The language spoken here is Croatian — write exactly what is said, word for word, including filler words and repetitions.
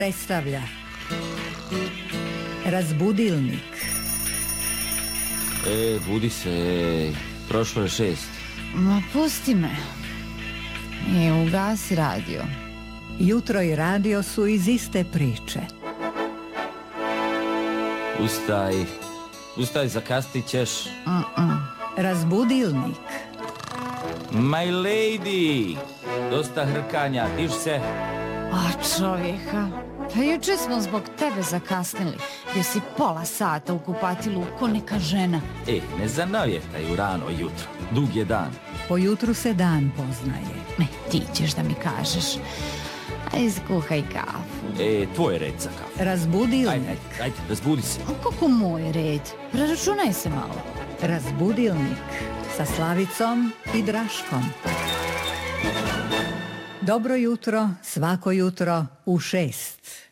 Predstavlja Razbudilnik. E, budi se, ej. Prošlo je šest. Ma pusti me. I ugasi radio. Jutro i radio su iz iste priče. Ustaj. Ustaj, zakasnit ćeš. Uh-uh. Razbudilnik. My lady. Dosta hrkanja, tiš se. A čovjeka, pa juče smo zbog tebe zakasnili. Bio si pola sata u kupatilu ko neka žena. E, ne zanavjetaj u rano jutro. Dug je dan. Po jutru se dan poznaje. Ne, ti ćeš da mi kažeš. Ajde, skuhaj kafu. E, tvoj red za kafu. Razbudilnik. Ajde, ajde, ajde, razbudi se. Kako moj red? Preračunaj se malo. Razbudilnik sa Slavicom i Draškom. Dobro jutro, svako jutro u šest.